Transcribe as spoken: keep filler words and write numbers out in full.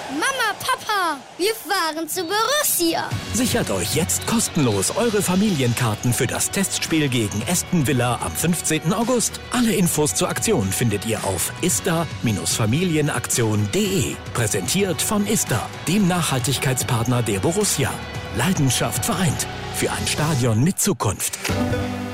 Mama, Papa, wir fahren zu Borussia. Sichert euch jetzt kostenlos eure Familienkarten für das Testspiel gegen Aston Villa am fünfzehnten August. Alle Infos zur Aktion findet ihr auf ista Familienaktion punkt de. Präsentiert von Ista, dem Nachhaltigkeitspartner der Borussia. Leidenschaft vereint. Für ein Stadion mit Zukunft.